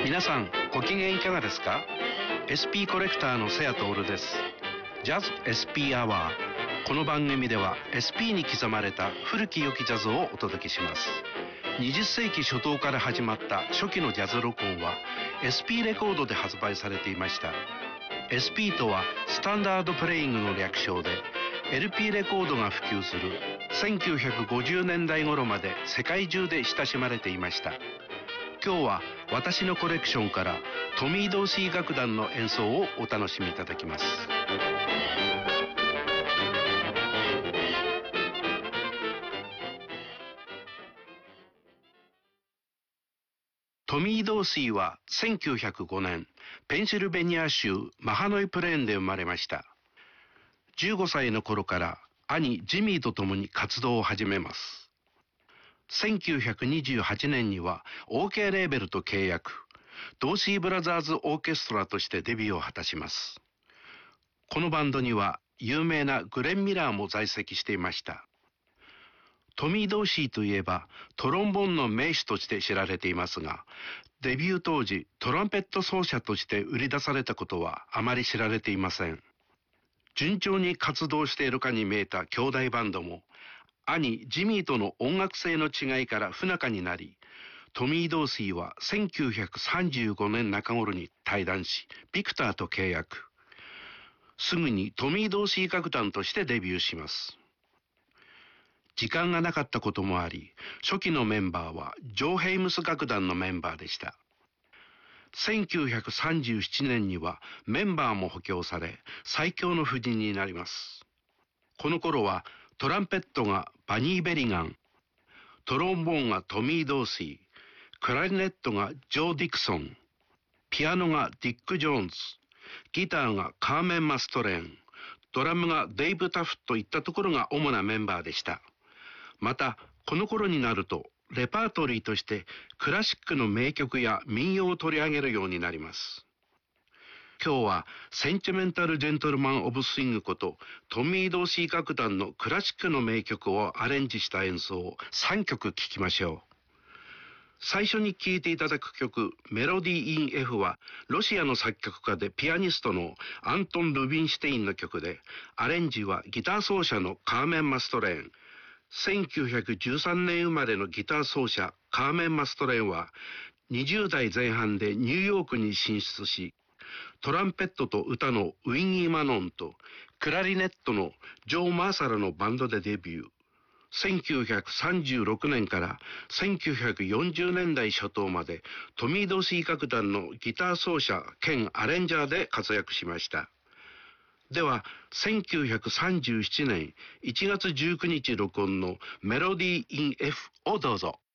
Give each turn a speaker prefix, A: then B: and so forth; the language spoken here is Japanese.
A: 皆さんご機嫌いかがですか？ SP コレクターの瀬谷徹です。ジャズ SP アワー。この番組では SP に刻まれた古き良きジャズをお届けします。20世紀初頭から始まった初期のジャズ録音は SP レコードで発売されていました。 SP とはスタンダードプレイングの略称で、 LP レコードが普及する1950年代頃まで世界中で親しまれていました。今日は私のコレクションからトミー・ドーシー楽団の演奏をお楽しみいただきます。トミー・ドーシーは1905年、ペンシルベニア州マハノイプレーンで生まれました。15歳の頃から兄ジミーと共に活動を始めます。1928年には OK レーベルと契約、ドーシーブラザーズオーケストラとしてデビューを果たします。このバンドには有名なグレン・ミラーも在籍していました。トミー・ドーシーといえばトロンボーンの名手として知られていますが、デビュー当時トランペット奏者として売り出されたことはあまり知られていません。順調に活動しているかに見えた兄弟バンドも、兄ジミーとの音楽性の違いから不仲になり、トミー・ドーシーは1935年中頃に退団し、ビクターと契約。すぐにトミー・ドーシー楽団としてデビューします。時間がなかったこともあり、初期のメンバーはジョー・ヘイムス楽団のメンバーでした。1937年にはメンバーも補強され、最強の布陣になります。この頃はトランペットがバニー・ベリガン、トロンボーンがトミー・ドーシー、クラリネットがジョー・ディクソン、ピアノがディック・ジョーンズ、ギターがカーメン・マストレーン、ドラムがデイブ・タフといったところが主なメンバーでした。またこの頃になるとレパートリーとしてクラシックの名曲や民謡を取り上げるようになります。今日はセンチメンタル・ジェントルマン・オブ・スイングことトミー・ドーシー楽団のクラシックの名曲をアレンジした演奏を3曲聴きましょう。最初に聴いていただく曲、メロディー・イン・ F はロシアの作曲家でピアニストのアントン・ルビンシュテインの曲で、アレンジはギター奏者のカーメン・マストレーン。1913年生まれのギター奏者カーメン・マストレーンは20代前半でニューヨークに進出し、トランペットと歌のウィニー・マノンとクラリネットのジョー・マーサラのバンドでデビュー。1936年から1940年代初頭までトミー・ドーシー楽団のギター奏者兼アレンジャーで活躍しました。では1937年1月19日録音のメロディー・イン・ F をどうぞ。